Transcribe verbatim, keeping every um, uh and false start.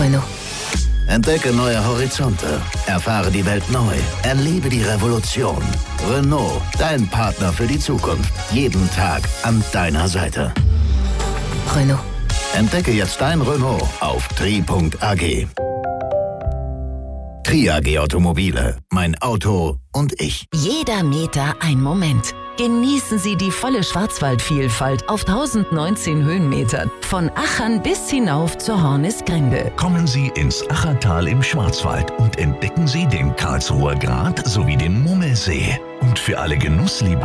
Renault. Entdecke neue Horizonte. Erfahre die Welt neu. Erlebe die Revolution. Renault, dein Partner für die Zukunft. Jeden Tag an deiner Seite. Renault. Entdecke jetzt dein Renault auf tri punkt a g. tri A G Automobile. Mein Auto und ich. Jeder Meter ein Moment. Genießen Sie die volle Schwarzwaldvielfalt auf tausendneunzehn Höhenmetern. Von Achern bis hinauf zur Hornisgrinde. Kommen Sie ins Achertal im Schwarzwald und entdecken Sie den Karlsruher Grat sowie den Mummelsee. Und für alle Genussliebhaber